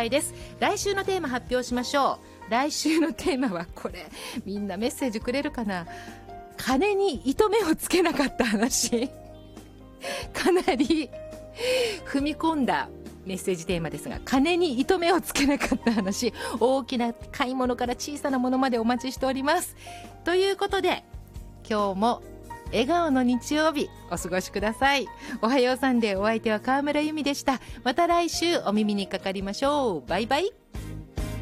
いです。来週のテーマ発表しましょう。来週のテーマはこれ、みんなメッセージくれるかな。金に糸目をつけなかった話かなり踏み込んだメッセージテーマですが、金に糸目をつけなかった話、大きな買い物から小さなものまでお待ちしております。ということで、今日も笑顔の日曜日お過ごしください。おはようサンデー、お相手は川村由美でした。また来週お耳にかかりましょう。バイバイ。